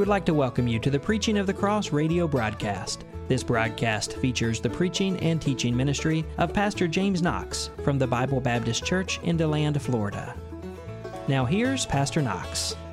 like to welcome you to the Preaching of the Cross radio broadcast. This broadcast features the preaching and teaching ministry of Pastor James Knox from the Bible Baptist Church in DeLand, Florida. Now here's Pastor Knox.